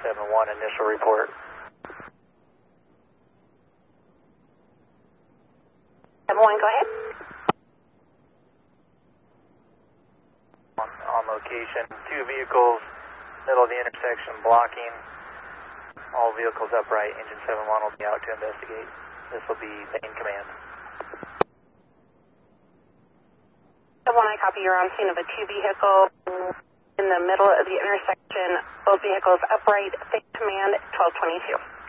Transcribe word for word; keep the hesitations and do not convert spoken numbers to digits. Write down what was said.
seven one, initial report. seven one, go ahead. On, on location, two vehicles, middle of the intersection, blocking. All vehicles upright. Engine seven one will be out to investigate. This will be main command. seven one, I copy. You're on scene of a two vehicle in the middle of the intersection. Both vehicles upright. Main command twelve twenty-two.